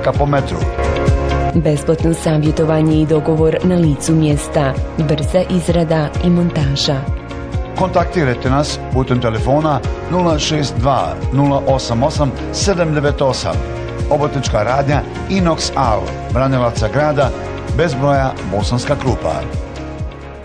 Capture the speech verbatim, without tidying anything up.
maraka po metru. Besplatno savjetovanje i dogovor na licu mjesta, brza izrada i montaža. Kontaktirajte nas putem telefona nula šest dva nula osam osam sedam devet osam. Obrtnička radnja Inox Al, Branilaca grada, bez broja Bosanska Krupa.